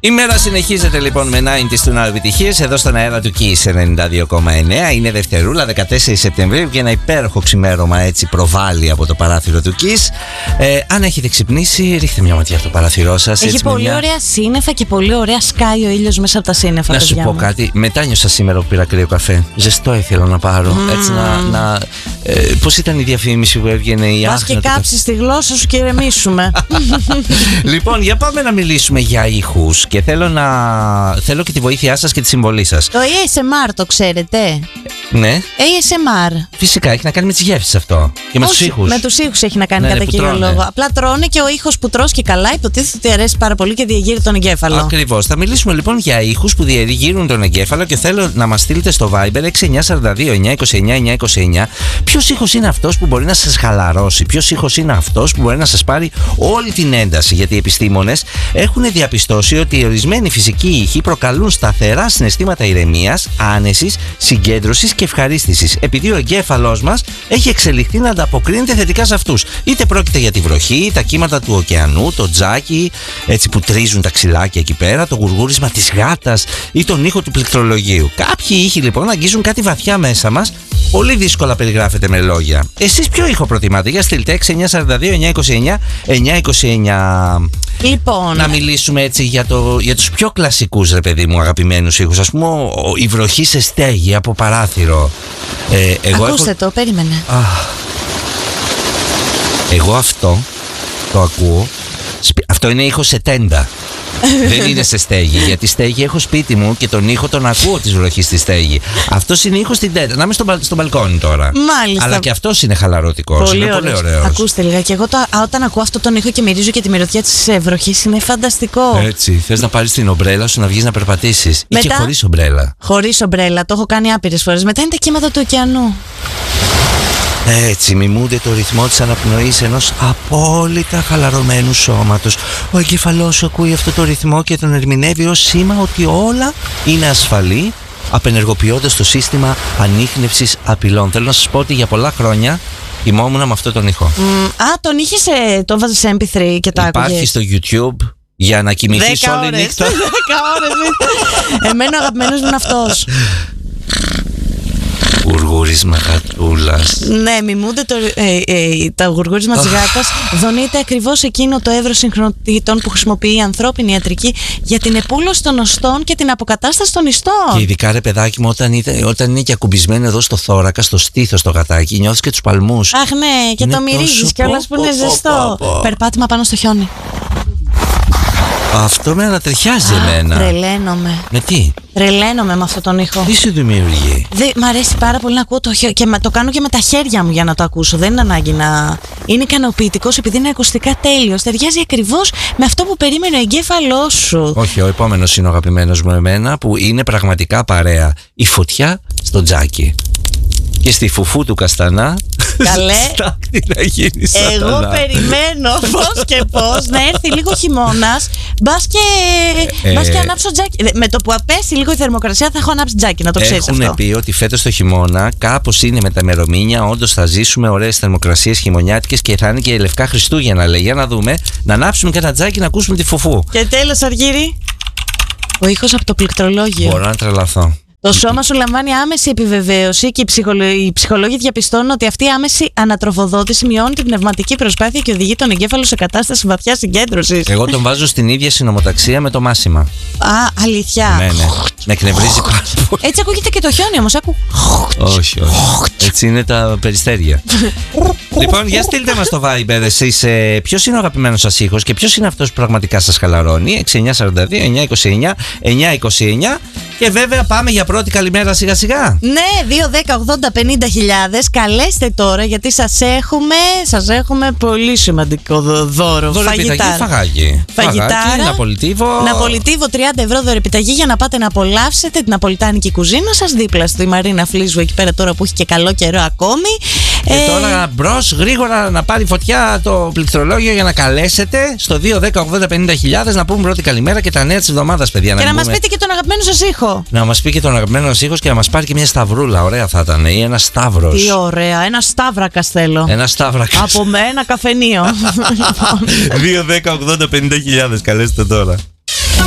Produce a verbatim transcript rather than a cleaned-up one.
Η μέρα συνεχίζεται λοιπόν με ενενήντα του Ναου επιτυχίες εδώ στον αέρα του Kiss ενενήντα δύο κόμμα εννέα. Είναι Δευτερούλα, δεκατέσσερις Σεπτεμβρίου και ένα υπέροχο ξημέρωμα έτσι προβάλλει από το παράθυρο του Kiss. Ε, αν έχετε ξυπνήσει, ρίχτε μια ματιά στο παράθυρό σας. Έχει πολύ μια... ωραία σύννεφα και πολύ ωραία σκάει ο ήλιος μέσα από τα σύννεφα. Να σου πω μου. κάτι, μετάνιωσα σήμερα που πήρα κρύο καφέ. Ζεστό ήθελα να πάρω. Mm. Έτσι να. να ε, πώς ήταν η διαφήμιση που έβγαινε η Πας και κάψεις τη γλώσσα σου και ηρεμήσουμε. Λοιπόν, για πάμε να μιλήσουμε για ήχους. Και θέλω, να... θέλω και τη βοήθειά σας και τη συμβολή σας. Το έι ες εμ αρ το ξέρετε? Ναι. έι ες εμ αρ. Φυσικά έχει να κάνει με τις γεύσεις αυτό. Και με τους ήχους. Με τους ήχους έχει να κάνει, ναι, κατά ναι, κύριο τρώνε. λόγο. Απλά τρώνε και ο ήχος που τρως και καλά υποτίθεται ότι αρέσει πάρα πολύ και διεγείρει τον εγκέφαλο. Ακριβώς. Θα μιλήσουμε λοιπόν για ήχους που διεγείρουν τον εγκέφαλο και θέλω να μας στείλετε στο Viber έξι εννιά τέσσερα δύο εννιά δύο εννιά εννιά δύο εννιά ποιος ήχος είναι αυτός που μπορεί να σας χαλαρώσει, ποιος ήχος είναι αυτός που μπορεί να σας πάρει όλη την ένταση. Γιατί οι επιστήμονες έχουν διαπιστώσει ότι ορισμένοι φυσικοί ήχοι προκαλούν σταθερά συναισθήματα ηρεμίας, άνεσης, συγκέντρωσης και ευχαρίστησης, επειδή ο εγκέφαλός μας έχει εξελιχθεί να ανταποκρίνεται θετικά σε αυτούς. Είτε πρόκειται για τη βροχή, τα κύματα του ωκεανού, το τζάκι, έτσι που τρίζουν τα ξυλάκια εκεί πέρα, το γουργούρισμα της γάτας ή τον ήχο του πληκτρολογίου. Κάποιοι ήχοι λοιπόν αγγίζουν κάτι βαθιά μέσα μας, πολύ δύσκολα περιγράφεται με λόγια. Εσείς ποιο ήχο προτιμάτε? Για στείλτε έξι εννιά τέσσερα δύο εννιά δύο εννιά εννιά δύο εννιά. Λοιπόν, να μιλήσουμε έτσι για, το, για τους πιο κλασικούς, ρε παιδί μου, αγαπημένους ήχους. Ας πούμε ο, η βροχή σε στέγη από παράθυρο. ε, εγώ Ακούστε έχω... το, περίμενε. Αχ. Εγώ αυτό το ακούω. Αυτό είναι ήχος σε τέντα. Δεν είναι σε στέγη. Γιατί στέγη έχω σπίτι μου και τον ήχο τον ακούω της βροχής στη στέγη. Αυτός είναι ήχος στην τέντα. Να είμαι στο, μπαλ, στο μπαλκόνι τώρα. Μάλιστα. Αλλά και αυτός είναι χαλαρωτικός. Πολύ, είναι πολύ ωραίος. Ακούστε λίγα. Και εγώ το, όταν ακούω αυτό τον ήχο και μυρίζω και τη μυρωδιά της βροχής είναι φανταστικό. Έτσι. Θες να πάρεις την ομπρέλα σου να βγεις να περπατήσεις? Μετά, ή και χωρίς ομπρέλα? Χωρίς ομπρέλα. Το έχω κάνει άπειρες φορές. Μετά είναι τα κύματα του ωκεανού. Έτσι μιμούνται το ρυθμό της αναπνοής ενός απόλυτα χαλαρωμένου σώματος. Ο εγκέφαλός σου ακούει αυτό το ρυθμό και τον ερμηνεύει ως σήμα ότι όλα είναι ασφαλή, απενεργοποιώντας το σύστημα ανίχνευσης απειλών. Θέλω να σας πω ότι για πολλά χρόνια κοιμόμουν με αυτό τον ήχο. Mm, α, τον είχες, τον βάζεις σε εμ πι θρι και τα άκουγες? Υπάρχει στο YouTube για να κοιμηθείς όλη νύχτα. Δέκα ώρες. Εμένα ο αγαπημένος μου είναι αυτός. Γουργούρισμα γατούλας. Ναι, μιμούνται το, ε, ε, το γουργούρισμα της γάτας. Δονείται ακριβώς εκείνο το εύρος συγχρονιτήτων που χρησιμοποιεί η ανθρώπινη ιατρική για την επούλωση των οστών και την αποκατάσταση των ιστών. Και ειδικά ρε παιδάκι μου, όταν, είναι, όταν είναι και ακουμπισμένο εδώ στο θώρακα, στο στήθος το γατάκι, νιώθεις και τους παλμούς. Αχ ναι, και είναι το μυρίζεις κιόλας που είναι πω, ζεστό. πω, πω. Περπάτημα πάνω στο χιόνι. Αυτό με ανατριχιάζει εμένα. Τρελαίνομαι. Με τι? Τρελαίνομαι με αυτόν τον ήχο. Τι σου δημιουργεί? Δε, μ' αρέσει πάρα πολύ να ακούω το χιόνι και το κάνω και με τα χέρια μου για να το ακούσω. Δεν είναι ανάγκη να. Είναι ικανοποιητικός επειδή είναι ακουστικά τέλειος. Ταιριάζει ακριβώς με αυτό που περίμενε ο εγκέφαλός σου. Όχι, ο επόμενος είναι ο αγαπημένος μου εμένα, που είναι πραγματικά παρέα. Η φωτιά στο τζάκι. Και στη φουφού του καστανά. Καλέ. Στάχτη να γίνει σατανά. Εγώ περιμένω πώς και πώς να έρθει λίγο χειμώνας. Μπας και, ε, μπας και ανάψω τζάκι. Με το που απέσει λίγο η θερμοκρασία θα έχω ανάψει τζάκι, να το ξέρεις αυτό. Έχουν πει ότι φέτος το χειμώνα κάπως είναι με τα ημερομήνια. Όντως θα ζήσουμε ωραίες θερμοκρασίες χειμωνιάτικες και θα είναι και λευκά Χριστούγεννα. Λέει, για να δούμε, να ανάψουμε και ένα τζάκι να ακούσουμε τη φουφού. Και τέλος, Αργύρη, ο ήχος από το πληκτρολόγιο. Μπορώ να τρελαθώ. Το σώμα σου λαμβάνει άμεση επιβεβαίωση και οι, ψυχολο... οι ψυχολόγοι διαπιστώνουν ότι αυτή η άμεση ανατροφοδότηση μειώνει την πνευματική προσπάθεια και οδηγεί τον εγκέφαλο σε κατάσταση βαθιά συγκέντρωσης. Εγώ τον βάζω στην ίδια συνομοταξία με το μάσιμα. Α, αλήθεια. Ναι, ναι. Με εκνευρίζει πάρα πολύ. Έτσι ακούγεται και το χιόνι όμως. Άκου. Όχι, όχι. Έτσι είναι τα περιστέρια. Λοιπόν, για στείλτε μας στο Viber εσείς ε, ποιος είναι ο αγαπημένος σας ήχος και ποιος είναι αυτός που πραγματικά σας χαλαρώνει. έξι εννιά τέσσερα δύο εννιά δύο εννιά εννιά δύο εννιά. Και βέβαια πάμε για πρώτη καλημέρα σιγά σιγά. Ναι, δύο δέκα ογδόντα πενήντα χιλιάδες. Καλέστε τώρα γιατί σας έχουμε, σας έχουμε πολύ σημαντικό δώρο. Δωρεπιταγή, φαγάκι. Φαγητάρα. Ναπολιτίβο. Ναπολιτίβο τριάντα ευρώ δωρεπιταγή για να πάτε να απολαύσετε την ναπολιτάνικη κουζίνα σας δίπλα στη Μαρίνα Φλίσβου εκεί πέρα τώρα που έχει και καλό καιρό ακόμη. Και ε... τώρα μπρος γρήγορα να πάρει φωτιά το πληκτρολόγιο για να καλέσετε στο δύο δέκα ογδόντα πενήντα χιλιάδες να πούμε πρώτη καλημέρα και τα νέα της εβδομάδας, παιδιά. Και να, να πούμε... μας πείτε και τον αγαπημένο σας ήχο. Να μας πει και τον αγαπημένο σας ήχος και να μας πάρει και μια σταυρούλα. Ωραία θα ήταν. Ή ένα σταύρος. Τι ωραία. Ένα σταύρακα θέλω. Ένα σταύρακα. Από με ένα καφενείο. δύο δέκα ογδόντα πενήντα χιλιάδες καλέστε τώρα.